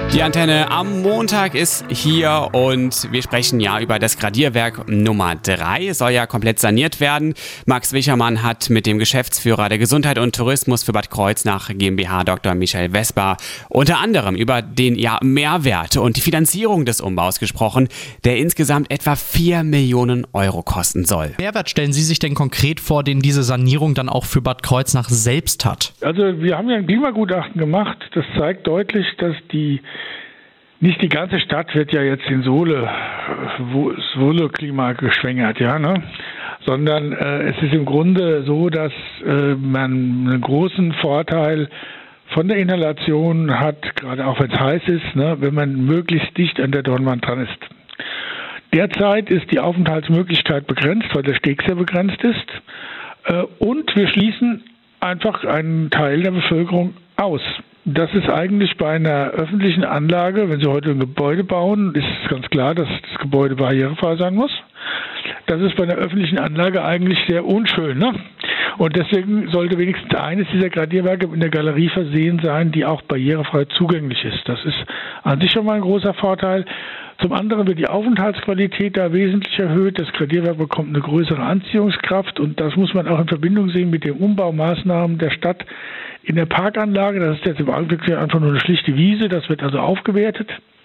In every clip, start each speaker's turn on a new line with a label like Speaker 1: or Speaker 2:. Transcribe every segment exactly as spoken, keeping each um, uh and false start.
Speaker 1: Die Antenne am Montag ist hier und wir sprechen ja über das Gradierwerk Nummer drei. Es soll ja komplett saniert werden. Max Wichermann hat mit dem Geschäftsführer der Gesundheit und Tourismus für Bad Kreuznach GmbH, Doktor Michael Vesper, unter anderem über den ja, Mehrwert und die Finanzierung des Umbaus gesprochen, der insgesamt etwa vier Millionen Euro kosten soll.
Speaker 2: Mehrwert stellen Sie sich denn konkret vor, den diese Sanierung dann auch für Bad Kreuznach selbst hat?
Speaker 3: Also wir haben ja ein Klimagutachten gemacht. Das zeigt deutlich, dass die Nicht die ganze Stadt wird ja jetzt in Sohle, Sohle-Klima geschwängert, ja, ne? Sondern äh, es ist im Grunde so, dass äh, man einen großen Vorteil von der Inhalation hat, gerade auch wenn es heiß ist, ne, wenn man möglichst dicht an der Dornwand dran ist. Derzeit ist die Aufenthaltsmöglichkeit begrenzt, weil der Steg sehr begrenzt ist. Äh, und wir schließen einfach einen Teil der Bevölkerung aus. Das ist eigentlich bei einer öffentlichen Anlage, wenn Sie heute ein Gebäude bauen, ist es ganz klar, dass das Gebäude barrierefrei sein muss. Das ist bei einer öffentlichen Anlage eigentlich sehr unschön, ne? Und deswegen sollte wenigstens eines dieser Gradierwerke in der Galerie versehen sein, die auch barrierefrei zugänglich ist. Das ist an sich schon mal ein großer Vorteil. Zum anderen wird die Aufenthaltsqualität da wesentlich erhöht. Das Gradierwerk bekommt eine größere Anziehungskraft und das muss man auch in Verbindung sehen mit den Umbaumaßnahmen der Stadt in der Parkanlage. Das ist jetzt im Augenblick einfach nur eine schlichte Wiese, das wird also aufgewertet.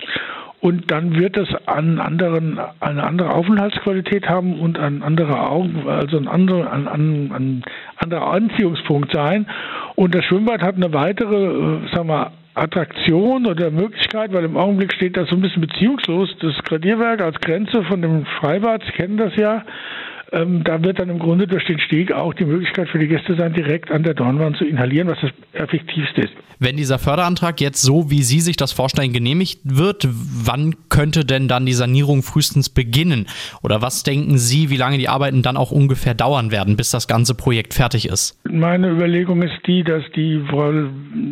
Speaker 3: Und dann wird es an anderen, eine andere Aufenthaltsqualität haben und ein anderer Augen, also ein anderer, ein, ein, ein anderer Anziehungspunkt sein. Und das Schwimmbad hat eine weitere, sagen wir, Attraktion oder Möglichkeit, weil im Augenblick steht das so ein bisschen beziehungslos, das Gradierwerk als Grenze von dem Freibad, Sie kennen das ja. Ähm, da wird dann im Grunde durch den Steg auch die Möglichkeit für die Gäste sein, direkt an der Dornwand zu inhalieren, was das effektivste ist.
Speaker 2: Wenn dieser Förderantrag jetzt so, wie Sie sich das vorstellen, genehmigt wird, wann könnte denn dann die Sanierung frühestens beginnen? Oder was denken Sie, wie lange die Arbeiten dann auch ungefähr dauern werden, bis das ganze Projekt fertig ist? Meine
Speaker 3: Überlegung ist die, dass die wohl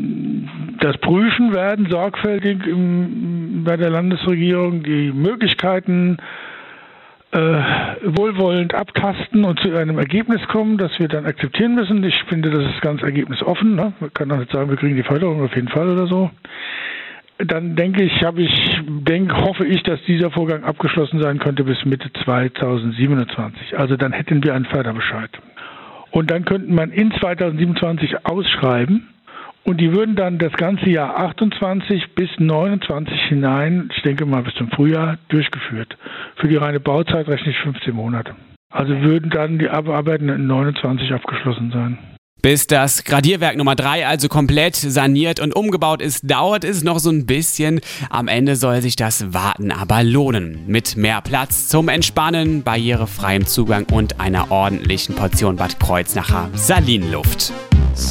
Speaker 3: das prüfen werden, sorgfältig im, bei der Landesregierung, die Möglichkeiten Äh, wohlwollend abtasten und zu einem Ergebnis kommen, das wir dann akzeptieren müssen. Ich finde, das ist ganz ergebnisoffen. Ne? Man kann doch nicht sagen, wir kriegen die Förderung auf jeden Fall oder so. Dann denke ich, habe ich, denk, hoffe ich, dass dieser Vorgang abgeschlossen sein könnte bis Mitte zweitausendsiebenundzwanzig. Also dann hätten wir einen Förderbescheid. Und dann könnten man in zweitausendsiebenundzwanzig ausschreiben. Und die würden dann das ganze Jahr achtundzwanzig bis neunundzwanzig hinein, ich denke mal bis zum Frühjahr, durchgeführt. Für die reine Bauzeit rechne ich fünfzehn Monate. Also würden dann die Arbeiten in neunundzwanzig abgeschlossen sein.
Speaker 1: Bis das Gradierwerk Nummer drei also komplett saniert und umgebaut ist, dauert es noch so ein bisschen. Am Ende soll sich das Warten aber lohnen. Mit mehr Platz zum Entspannen, barrierefreiem Zugang und einer ordentlichen Portion Bad Kreuznacher Salinluft.